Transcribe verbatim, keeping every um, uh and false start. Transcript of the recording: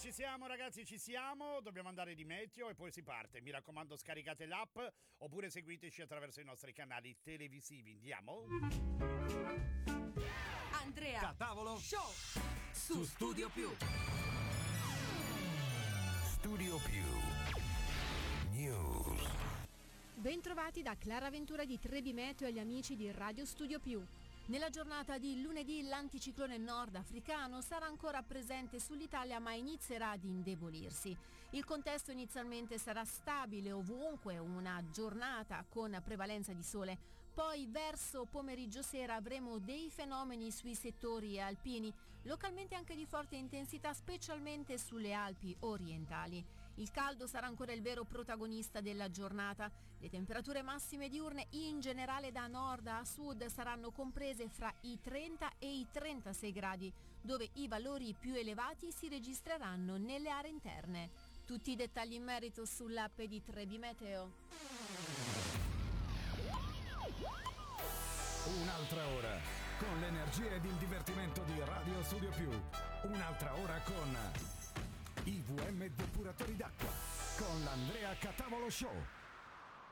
ci siamo ragazzi, ci siamo, dobbiamo andare di meteo e poi si parte. Mi raccomando, scaricate l'app oppure seguiteci attraverso i nostri canali televisivi. Andiamo? Andrea Catavolo Show su Studio Più. Studio Più News. Bentrovati da Clara Ventura di Trebi Meteo e agli amici di Radio Studio Più. Nella giornata di lunedì l'anticiclone nordafricano sarà ancora presente sull'Italia ma inizierà ad indebolirsi. Il contesto inizialmente sarà stabile ovunque, una giornata con prevalenza di sole. Poi verso pomeriggio sera avremo dei fenomeni sui settori alpini, localmente anche di forte intensità, specialmente sulle Alpi orientali. Il caldo sarà ancora il vero protagonista della giornata. Le temperature massime diurne in generale da nord a sud saranno comprese fra i trenta e i trentasei gradi, dove i valori più elevati si registreranno nelle aree interne. Tutti i dettagli in merito sull'app di Trebi Meteo. Un'altra ora con l'energia ed il divertimento di Radio Studio Più. Un'altra ora con I V M Depuratori d'acqua con l'Andrea Catavolo Show.